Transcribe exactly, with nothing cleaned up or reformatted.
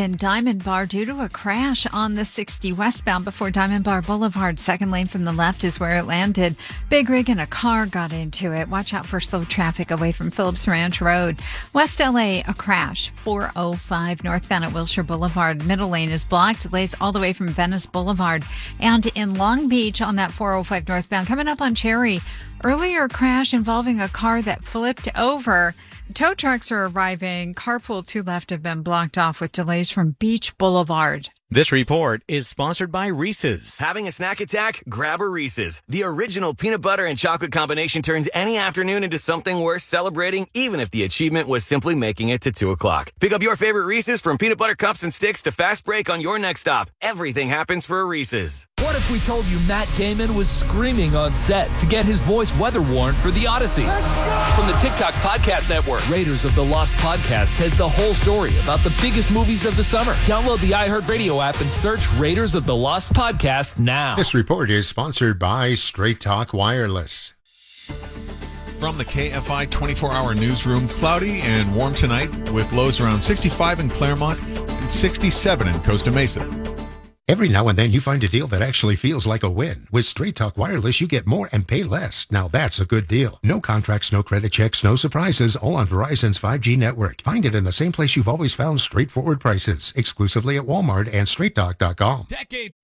In Diamond Bar due to a crash on the sixty westbound before Diamond Bar Boulevard. Second lane from the left is where it landed. Big rig and a car got into it. Watch out for slow traffic away from Phillips Ranch Road. West L A, a crash. four oh five northbound at Wilshire Boulevard. Middle lane is blocked. Delays all the way from Venice Boulevard. And in Long Beach on that four oh five northbound. Coming up on Cherry, earlier crash involving a car that flipped over. Tow trucks are arriving. Carpool two left have been blocked off with delays from Beach Boulevard. This report is sponsored by Reese's. Having a snack attack? Grab a Reese's. The original peanut butter and chocolate combination turns any afternoon into something worth celebrating, even if the achievement was simply making it to two o'clock. Pick up your favorite Reese's from peanut butter cups and sticks to fast break on your next stop. Everything happens for a Reese's. What if we told you Matt Damon was screaming on set to get his voice weather warned for The Odyssey? From the TikTok Podcast Network, Raiders of the Lost Podcast has the whole story about the biggest movies of the summer. Download the iHeartRadio app and search Raiders of the Lost Podcast now. This report is sponsored by Straight Talk Wireless. From the K F I twenty-four hour newsroom, cloudy and warm tonight with lows around sixty-five in Claremont and sixty-seven in Costa Mesa. Every now and then you find a deal that actually feels like a win. With Straight Talk Wireless, you get more and pay less. Now that's a good deal. No contracts, no credit checks, no surprises, all on Verizon's five G network. Find it in the same place you've always found straightforward prices, exclusively at Walmart and straight talk dot com. Decade